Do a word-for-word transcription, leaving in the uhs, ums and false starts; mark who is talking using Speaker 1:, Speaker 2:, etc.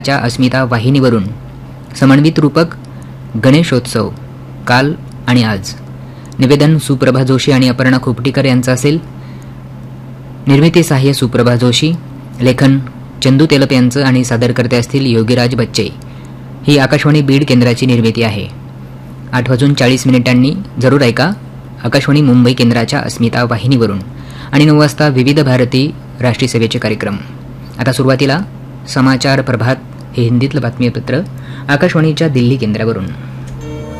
Speaker 1: च्या अस्मिता वाहिनीवरून समन्वित रूपक गणेशोत्सव काल आणि आज. निवेदन सुप्रभा जोशी आणि अपर्णा खोपटीकर यांचं असेल. निर्मिती सहाय्य सुप्रभा जोशी, लेखन चंदू तेलप यांचं आणि सादरकर्ते असतील योगीराज बच्चे. ही आकाशवाणी बीड केंद्राची निर्मिती आहे. आठ वाजून चाळीस मिनिटांनी जरूर ऐका आकाशवाणी मुंबई केंद्राच्या अस्मिता वाहिनीवरून आणि नऊ वाजता विविध भारती राष्ट्रीय सेवेचे कार्यक्रम. आता सुरुवातीला समाचार प्रभात हे हिंदीतलं बातमीपत्र आकाशवाणीच्या दिल्ली केंद्रावरून.